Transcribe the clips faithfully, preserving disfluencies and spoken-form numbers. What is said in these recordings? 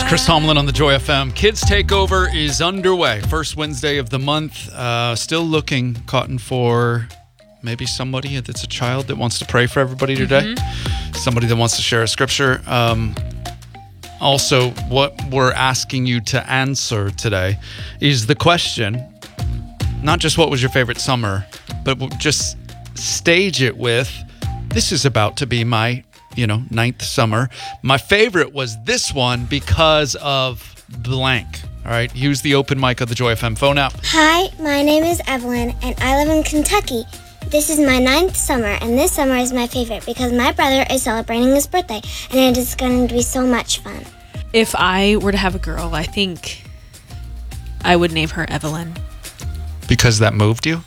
Chris Tomlin on the Joy F M. Kids Takeover is underway. First Wednesday of the month. Uh, still looking, Cotton, for maybe somebody that's a child that wants to pray for everybody today. Mm-hmm. Somebody that wants to share a scripture. Um, also, what we're asking you to answer today is the question, not just what was your favorite summer, but just stage it with, this is about to be my, you know, ninth summer. My favorite was this one because of blank. All right, use the open mic of the Joy F M phone app. Hi, my name is Evelyn, and I live in Kentucky. This is my ninth summer, and this summer is my favorite because my brother is celebrating his birthday, and it is going to be so much fun. If I were to have a girl, I think I would name her Evelyn. Because that moved you?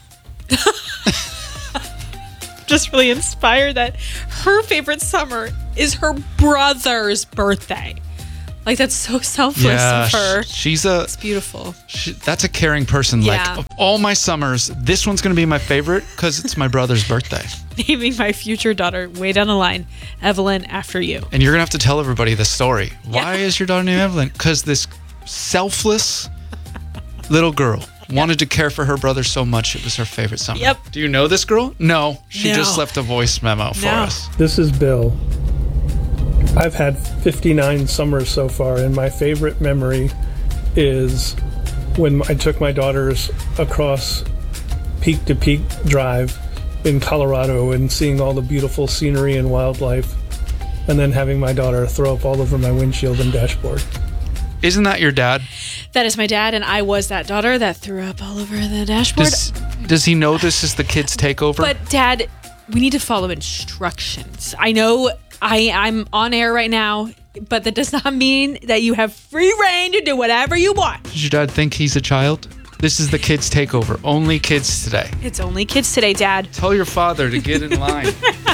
Just really inspired that her favorite summer is her brother's birthday. Like, that's so selfless yeah, of her. She's a... It's beautiful. She, that's a caring person. Yeah. Like, of all my summers, this one's going to be my favorite because it's my brother's birthday. Naming my future daughter way down the line, Evelyn, after you. And you're going to have to tell everybody the story. Why Yeah. is your daughter named Evelyn? Because this selfless little girl wanted to care for her brother so much it was her favorite summer. Yep. Do you know this girl? No. She No. just left a voice memo for No. us. This is Bill. I've had fifty-nine summers so far, and my favorite memory is when I took my daughters across Peak to Peak Drive in Colorado and seeing all the beautiful scenery and wildlife, and then having my daughter throw up all over my windshield and dashboard. Isn't that your dad? That is my dad, and I was that daughter that threw up all over the dashboard. Does, does he know this is the kids' takeover? But, Dad, we need to follow instructions. I know I, I'm on air right now, but that does not mean that you have free reign to do whatever you want. Does your dad think he's a child? This is the kids' takeover. Only kids today. It's only kids today, Dad. Tell your father to get in line.